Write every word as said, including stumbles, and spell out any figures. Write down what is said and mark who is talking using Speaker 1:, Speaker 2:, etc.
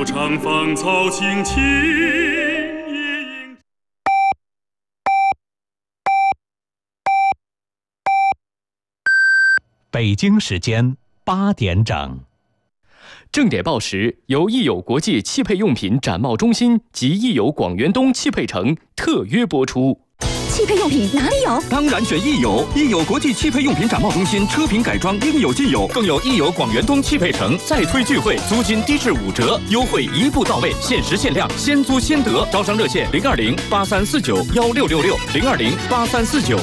Speaker 1: 长芳草青青也应。
Speaker 2: 北京时间八点整。
Speaker 3: 正点报时由益友国际汽配用品展贸中心及益友广源东汽配城特约播出。
Speaker 4: 汽配用品哪里有？
Speaker 5: 当然选益友，益友国际汽配用品展贸中心，车品改装应有尽有，更有益友广源东汽配城再推聚会，租金低至五折，优惠一步到位，限时限量，先租先得。招商热线零二零八三四九幺六六六零二零八三四九